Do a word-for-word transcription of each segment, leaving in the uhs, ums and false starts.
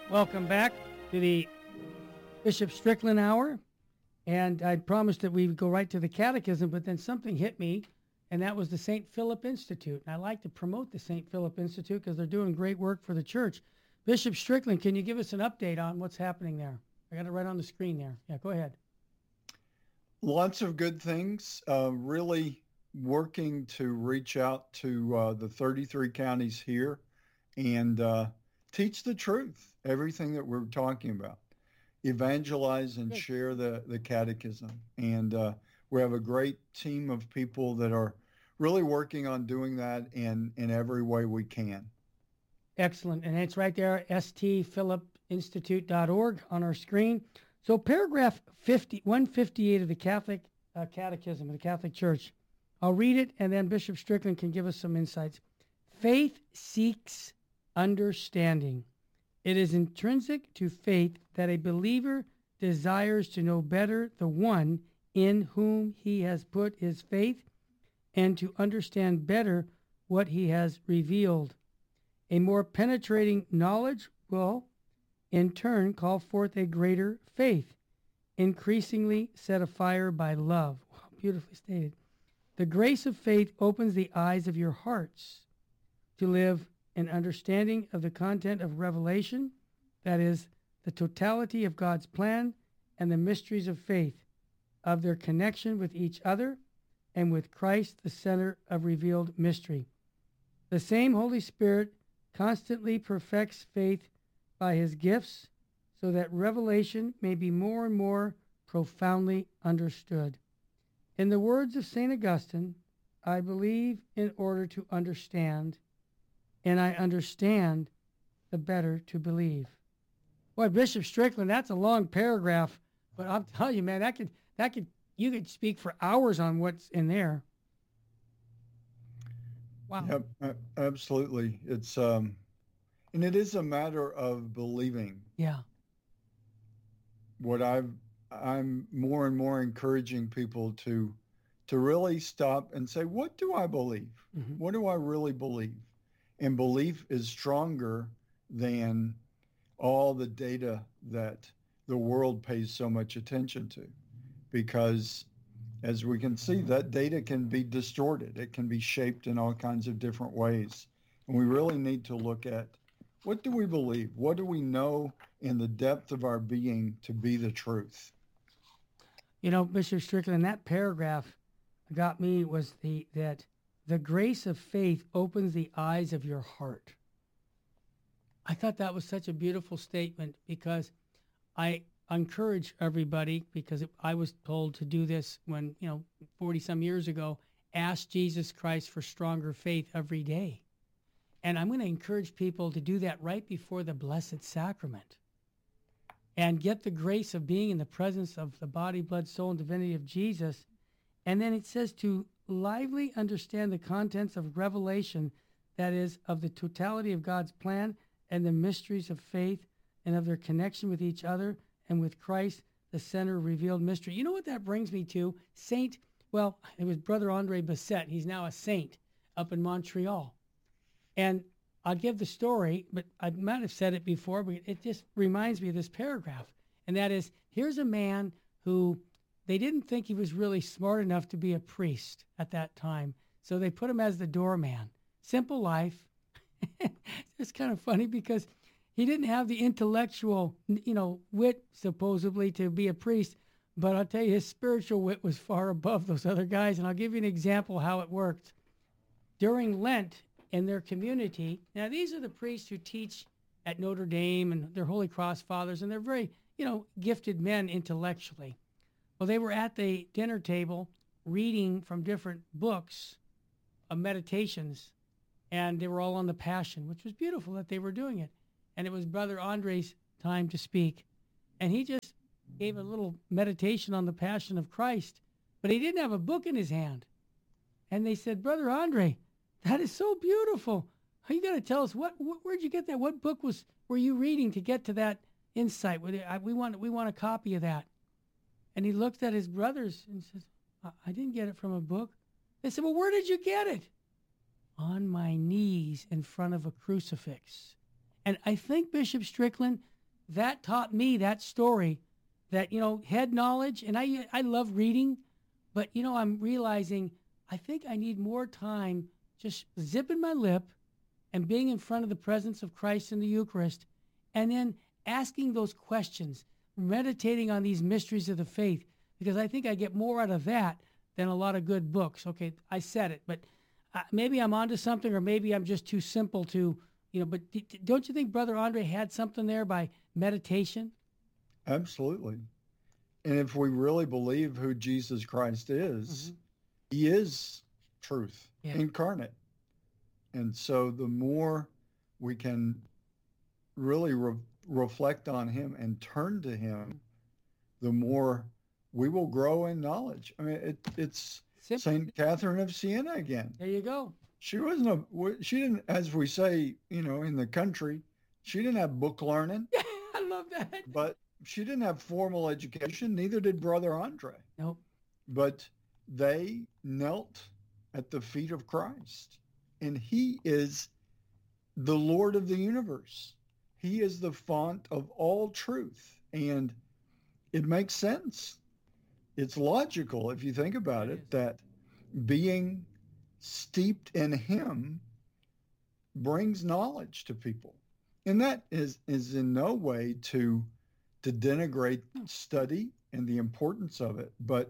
Welcome back to the Bishop Strickland Hour. And I promised that we would go right to the catechism, but then something hit me, and that was the Saint Philip Institute. And I like to promote the Saint Philip Institute because they're doing great work for the church. Bishop Strickland, can you give us an update on what's happening there? I got it right on the screen there. Yeah, go ahead. Lots of good things. Uh, really working to reach out to uh, the thirty-three counties here and uh, teach the truth, everything that we're talking about. Evangelize and Good. share the, the catechism. And uh, we have a great team of people that are really working on doing that in, in every way we can. Excellent. And it's right there, s t philip institute dot org on our screen. So paragraph fifty, one fifty-eight of the Catholic uh, Catechism of the Catholic Church. I'll read it, and then Bishop Strickland can give us some insights. Faith seeks understanding. It is intrinsic to faith that a believer desires to know better the one in whom he has put his faith and to understand better what he has revealed. A more penetrating knowledge will, in turn, call forth a greater faith, increasingly set afire by love. Wow, beautifully stated. The grace of faith opens the eyes of your hearts to live an understanding of the content of revelation, that is, the totality of God's plan and the mysteries of faith, of their connection with each other and with Christ, the center of revealed mystery. The same Holy Spirit constantly perfects faith by his gifts so that revelation may be more and more profoundly understood. In the words of Saint Augustine, I believe in order to understand, and I understand the better to believe. Boy, Bishop Strickland, that's a long paragraph, but I'm telling you, man, that could that could you could speak for hours on what's in there. Wow. Yep, a- absolutely. It's um, and it is a matter of believing. Yeah. What I've I'm more and more encouraging people to to really stop and say, what do I believe? Mm-hmm. What do I really believe? And belief is stronger than all the data that the world pays so much attention to, because as we can see, that data can be distorted. It can be shaped in all kinds of different ways. And we really need to look at, what do we believe? What do we know in the depth of our being to be the truth? You know, Bishop Strickland, that paragraph got me was the that the grace of faith opens the eyes of your heart. I thought that was such a beautiful statement, because I encourage everybody, because I was told to do this when, you know, forty some years ago, ask Jesus Christ for stronger faith every day. And I'm going to encourage people to do that right before the Blessed Sacrament and get the grace of being in the presence of the body, blood, soul, and divinity of Jesus. And then it says to lively understand the contents of revelation, that is, of the totality of God's plan and the mysteries of faith and of their connection with each other and with Christ, the center of revealed mystery. You know what that brings me to? Saint, well, it was Brother Andre Bessette. He's now a saint up in Montreal. And I'll give the story, but I might have said it before, but it just reminds me of this paragraph. And that is, here's a man who they didn't think he was really smart enough to be a priest at that time. So they put him as the doorman. Simple life. It's kind of funny because he didn't have the intellectual, you know, wit, supposedly, to be a priest. But I'll tell you, his spiritual wit was far above those other guys. And I'll give you an example how it worked. During Lent in their community, now these are the priests who teach at Notre Dame, and they're Holy Cross fathers, and they're very, you know, gifted men intellectually. Well, they were at the dinner table reading from different books of meditations, and they were all on the Passion, which was beautiful that they were doing it. And it was Brother Andre's time to speak. And he just gave a little meditation on the Passion of Christ, but he didn't have a book in his hand. And they said, Brother Andre, that is so beautiful. You got to tell us, what, what, where'd you get that? What book was were you reading to get to that insight? We want, we want a copy of that. And he looked at his brothers and says, I, I didn't get it from a book. They said, well, where did you get it? On my knees in front of a crucifix. And I think, Bishop Strickland, that taught me that story that, you know, head knowledge, and I, I love reading, but, you know, I'm realizing I think I need more time just zipping my lip and being in front of the presence of Christ in the Eucharist, and then asking those questions, meditating on these mysteries of the faith, because I think I get more out of that than a lot of good books. Okay, I said it, but uh, maybe I'm onto something, or maybe I'm just too simple to, you know, but d- d- don't you think Brother Andre had something there by meditation? Absolutely. And if we really believe who Jesus Christ is, Hmm. he is truth Yeah. incarnate. And so the more we can really re- reflect on him and turn to him, the more we will grow in knowledge. I mean, it, it's Simple. Saint Catherine of Siena again. There you go. She wasn't a, she didn't, as we say, you know, in the country, she didn't have book learning, I love that. but she didn't have formal education. Neither did Brother Andre. Nope. But they knelt at the feet of Christ. And he is the Lord of the universe. He is the font of all truth. And it makes sense. It's logical if you think about it, It is. that being steeped in him brings knowledge to people. And that is, is in no way to, to denigrate study and the importance of it. But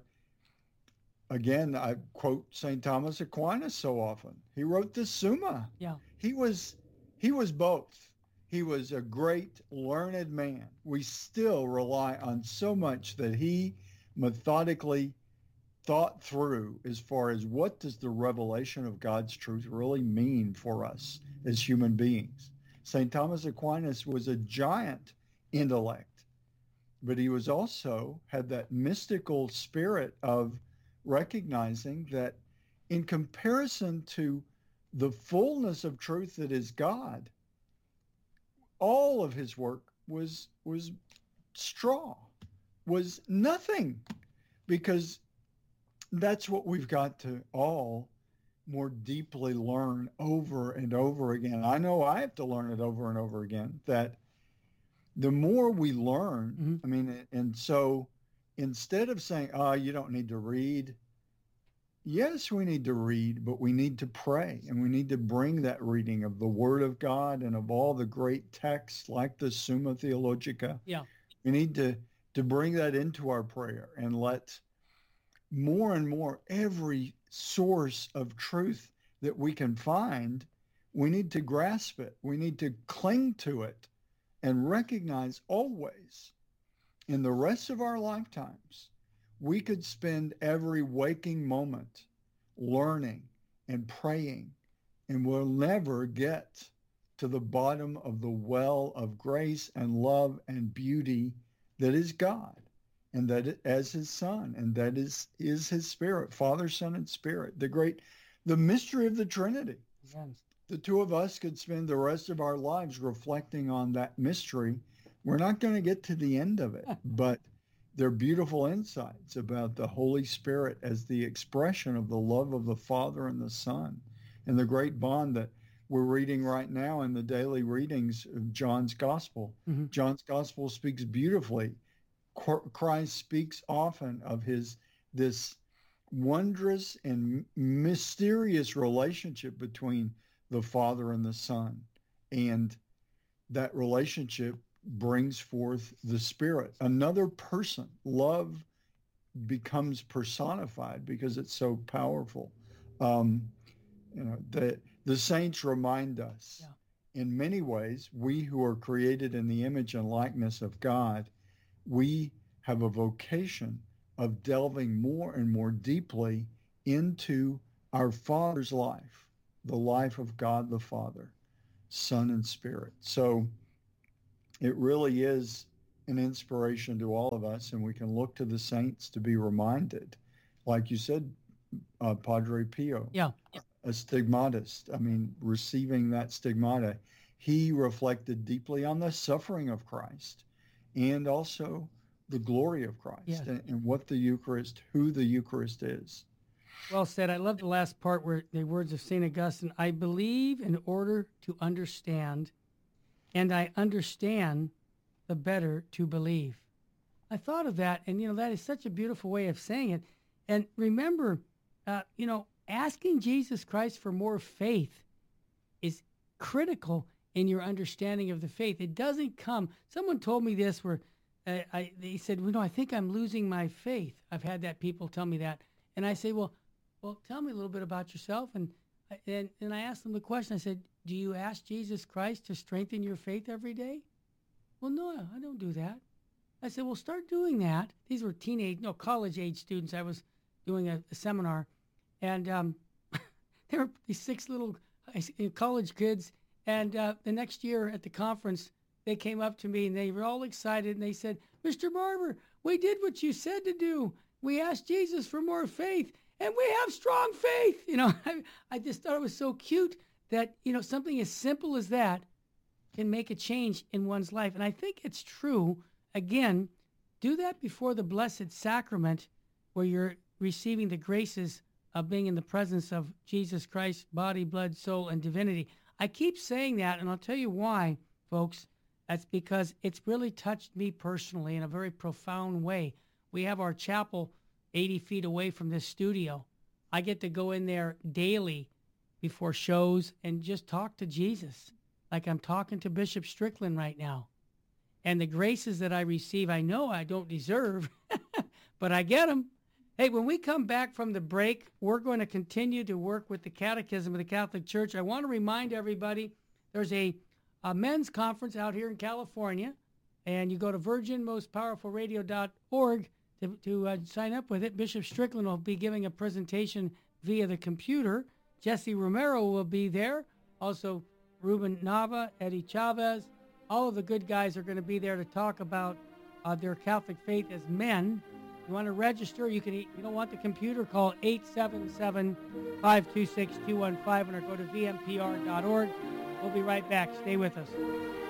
again, I quote Saint Thomas Aquinas so often. He wrote the Summa. Yeah. He was he was both. He was a great learned man. We still rely on so much that he methodically thought through as far as what does the revelation of God's truth really mean for us as human beings. Saint Thomas Aquinas was a giant intellect, but he was also had that mystical spirit of recognizing that in comparison to the fullness of truth that is God, all of his work was was straw, was nothing, because that's what we've got to all more deeply learn over and over again. I know I have to learn it over and over again, that the more we learn, Mm-hmm. I mean, and so instead of saying, oh, you don't need to read, yes, we need to read, but we need to pray, and we need to bring that reading of the Word of God and of all the great texts like the Summa Theologica. Yeah. We need to, to bring that into our prayer and let more and more every source of truth that we can find, we need to grasp it. We need to cling to it and recognize always in the rest of our lifetimes, we could spend every waking moment learning and praying, and we'll never get to the bottom of the well of grace and love and beauty that is God, and that it, as his Son, and that is, is his Spirit, Father, Son, and Spirit, the great, the mystery of the Trinity. Amen. The two of us could spend the rest of our lives reflecting on that mystery. We're not going to get to the end of it, but they're beautiful insights about the Holy Spirit as the expression of the love of the Father and the Son, and the great bond that we're reading right now in the daily readings of John's Gospel. Mm-hmm. John's Gospel speaks beautifully. Christ speaks often of his this wondrous and mysterious relationship between the Father and the Son, and that relationship brings forth the Spirit. Another person. Love becomes personified because it's so powerful. Um, you know, the the saints remind us, yeah, in many ways, we who are created in the image and likeness of God, we have a vocation of delving more and more deeply into our Father's life, the life of God the Father, Son, and Spirit. So it really is an inspiration to all of us, and we can look to the saints to be reminded. Like you said, uh, Padre Pio, Yeah. a stigmatist, I mean, receiving that stigmata, he reflected deeply on the suffering of Christ and also the glory of Christ, Yes. and, and what the Eucharist, who the Eucharist is. Well said. I love the last part where the words of Saint Augustine, I believe in order to understand, and I understand the better to believe. I thought of that, and, you know, that is such a beautiful way of saying it. And remember, uh, you know, asking Jesus Christ for more faith is critical in your understanding of the faith. It doesn't come. Someone told me this where uh, I, they said, well, no, I think I'm losing my faith. I've had that people tell me that. And I say, well, well, tell me a little bit about yourself. And, and, and I asked them the question. I said, do you ask Jesus Christ to strengthen your faith every day? Well, no, I don't do that. I said, well, start doing that. These were teenage, no, college-age students. I was doing a, a seminar. And um, there were these six little college kids. And uh, the next year at the conference, they came up to me, and they were all excited. And they said, Mister Barber, we did what you said to do. We asked Jesus for more faith, and we have strong faith. You know, I, I just thought it was so cute that, you know, something as simple as that can make a change in one's life. And I think it's true. Again, do that before the Blessed Sacrament, where you're receiving the graces of being in the presence of Jesus Christ, body, blood, soul, and divinity. I keep saying that, and I'll tell you why, folks. That's because it's really touched me personally in a very profound way. We have our chapel eighty feet away from this studio. I get to go in there daily before shows and just talk to Jesus, like I'm talking to Bishop Strickland right now. And the graces that I receive, I know I don't deserve, but I get them. Hey, when we come back from the break, we're going to continue to work with the Catechism of the Catholic Church. I want to remind everybody there's a, a men's conference out here in California, and you go to virgin most powerful radio dot org to, to uh, sign up with it. Bishop Strickland will be giving a presentation via the computer. Jesse Romero will be there. Also, Ruben Nava, Eddie Chavez. All of the good guys are going to be there to talk about uh, their Catholic faith as men. You want to register, you can. You don't want the computer, call eight seven seven, five two six, two one five one or go to v m p r dot org. We'll be right back. Stay with us.